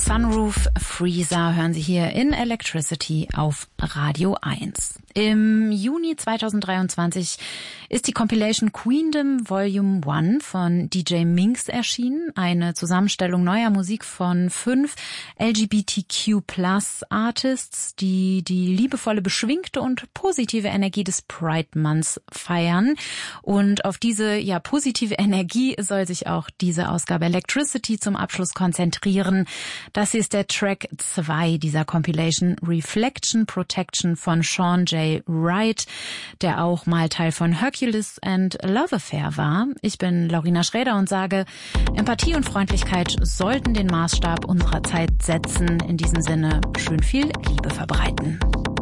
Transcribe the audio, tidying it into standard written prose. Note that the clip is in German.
Sunroof Freezer hören Sie hier in Electricity auf Radio 1. Im Juni 2023 ist die Compilation Queendom Volume 1 von DJ Minx erschienen. Eine Zusammenstellung neuer Musik von 5 LGBTQ+-Artists, die die liebevolle, beschwingte und positive Energie des Pride Months feiern. Und auf diese positive Energie soll sich auch diese Ausgabe Electricity zum Abschluss konzentrieren. Das hier ist der Track 2 dieser Compilation, Reflection Protection von Sean J. Wright, der auch mal Teil von Hercules and Love Affair war. Ich bin Laurina Schräder und sage, Empathie und Freundlichkeit sollten den Maßstab unserer Zeit setzen. In diesem Sinne, schön viel Liebe verbreiten.